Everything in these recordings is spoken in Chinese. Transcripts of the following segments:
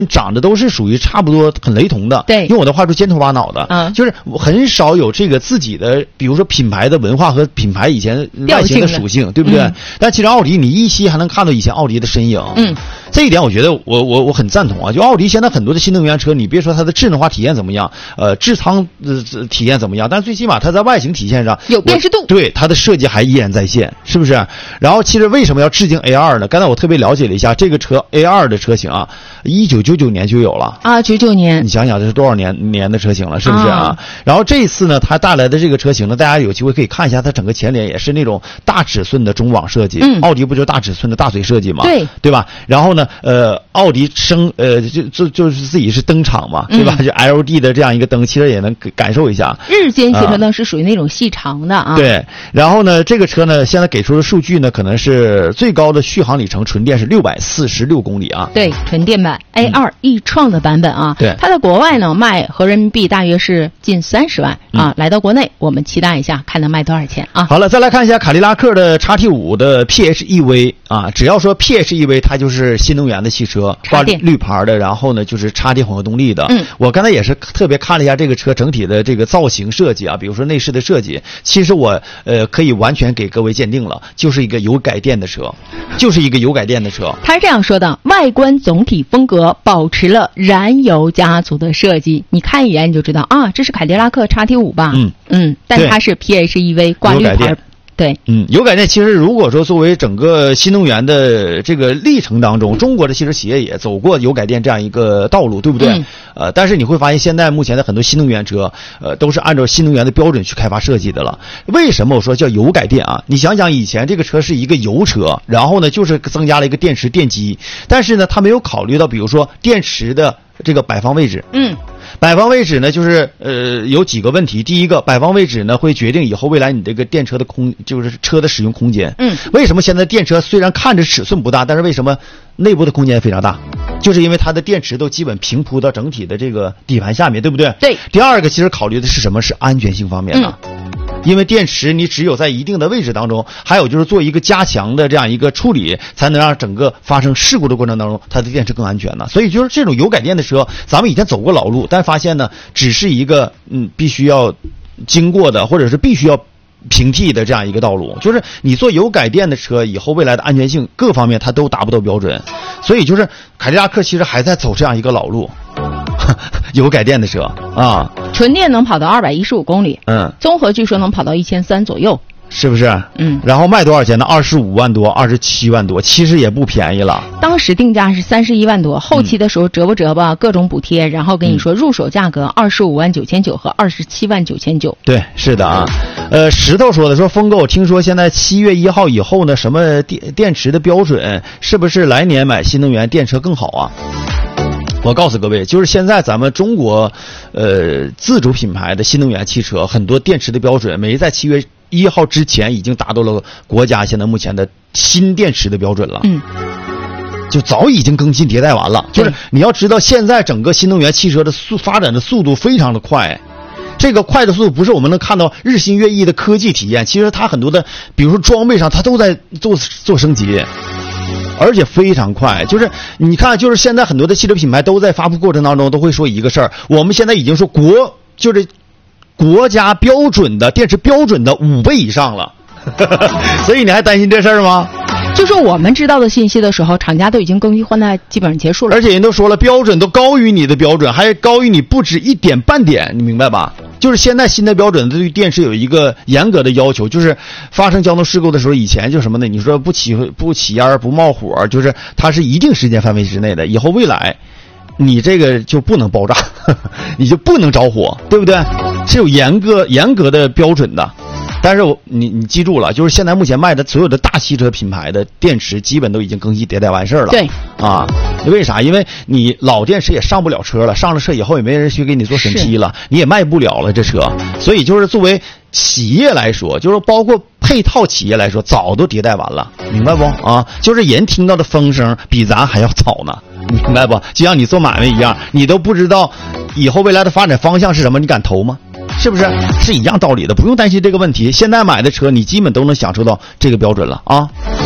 长得都是属于差不多很雷同的， 对， 用我的话说尖头巴脑的，就是很少有这个自己的，比如说品牌的文化和品牌以前外形的属性，对不对？但其实奥迪你依稀还能看到以前奥迪的身影，这一点我觉得我很赞同啊。就奥迪现在很多的新能源车，你别说它的智能化体验怎么样，智舱体验怎么样，但最起码它在外形体现上有辨识度， 对它的设计还依然在线，是不是？然后其实为什么要致敬 A2 呢？刚才我特别了解了一下这个车 A2 的车型啊，1999年就有了啊，99年， 你想想这是多少年的车型了，是不是啊？然后这一次呢，它带来的这个车型呢，大家有机会可以看一下，它整个前脸也是那种大尺寸的中网设计，奥迪不就大尺寸的大嘴设计吗？对吧？然后呢，奥迪就是自己是灯厂嘛，对吧？就 LED 的这样一个灯，其实也能感受一下。 日间行车灯是属于那种细长的啊。 对，然后呢，这个车呢，现在给出的数据呢，可能是最高的续航里程，纯电是646公里啊。 对，纯电版 A2 易创的版本啊。 对， 它在国外呢卖合人民币大约是近30万啊。来到国内，我们期待一下，看能卖多少钱啊。 好了，再来看一下卡迪拉克的 XT5 的 PHEV 啊，只要说 PHEV， 它就是新能源的汽车，挂绿牌的，然后呢就是插电混合动力的。我刚才也是特别看了一下这个车整体的这个造型设计啊，比如说内饰的设计，其实我可以完全给各位鉴定了，就是一个油改电的车，就是一个油改电的车。 他是这样说的：外观总体风格保持了燃油家族的设计，你看一眼你就知道啊，这是凯迪拉克 XT5 吧？但它是 PHEV 挂绿牌。对， 油改电其实如果说作为整个新能源的这个历程当中，中国的汽车企业也走过油改电这样一个道路，对不对？但是你会发现现在目前的很多新能源车，都是按照新能源的标准去开发设计的了。为什么我说叫油改电啊？你想想以前这个车是一个油车，然后呢就是增加了一个电池电机，但是呢它没有考虑到比如说电池的这个摆放位置。摆放位置呢，就是有几个问题。第一个，摆放位置呢会决定以后未来你这个电车的就是车的使用空间。为什么现在电车虽然看着尺寸不大，但是为什么内部的空间非常大？就是因为它的电池都基本平铺到整体的这个底盘下面，对不对？ 对。 第二个，其实考虑的是什么？是安全性方面的。因为电池你只有在一定的位置当中，还有就是做一个加强的这样一个处理，才能让整个发生事故的过程当中，它的电池更安全呢。所以就是这种油改电的车，咱们以前走过老路，但发现呢，只是一个必须要经过的，或者是必须要平替的这样一个道路。就是你做油改电的车，以后未来的安全性各方面它都达不到标准。所以就是凯迪拉克其实还在走这样一个老路。油改电的车啊， 纯电能跑到215公里，综合据说能跑到1300左右， 是不是？然后卖多少钱呢？25万多，27万多，其实也不便宜了。 当时定价是31万多，后期的时候折不折吧，各种补贴，然后跟你说入手价格25万9,900和27万9,900。 对，是的啊。石头说的说，峰哥，我听说现在7月1号以后呢，什么电池的标准，是不是来年买新能源电车更好啊？我告诉各位，就是现在咱们中国，自主品牌的新能源汽车，很多电池的标准，没在7月1号之前已经达到了国家现在目前的新电池的标准了。就早已经更新迭代完了。就是你要知道，现在整个新能源汽车的发展的速度非常的快。这个快的速度不是我们能看到日新月异的科技体验，其实它很多的，比如说装备上，它都在做升级。而且非常快，就是你看，就是现在很多的汽车品牌都在发布过程当中都会说一个事儿，我们现在已经说就是国家标准的电池标准的5倍以上了，所以你还担心这事儿吗？ 就是我们知道的信息的时候，厂家都已经更新换代基本上结束了， 而且人都说了，标准都高于你的标准，还高于你不止1点半点，你明白吧？就是现在新的标准对于电池有一个严格的要求，就是发生交通事故的时候，以前就什么呢？你说不起烟不冒火，就是它是一定时间范围之内的，以后未来你这个就不能爆炸，你就不能着火，对不对？是有严格的标准的。但是你记住了，就是现在目前卖的所有的大汽车品牌的电池基本都已经更新迭代完事儿了。 对啊，为啥？因为你老电池也上不了车了，上了车以后也没人去给你做审批了，你也卖不了了这车。所以就是作为企业来说，就是包括配套企业来说，早都迭代完了，明白不？啊，就是人听到的风声比咱还要早呢，明白不？就像你做买卖一样，你都不知道以后未来的发展方向是什么，你敢投吗？是不是？是一样道理的，不用担心这个问题。现在买的车，你基本都能享受到这个标准了啊。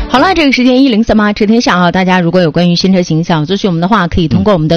好了，这个时间1038知天下啊，大家如果有关于新车型想咨询我们的话，可以通过我们的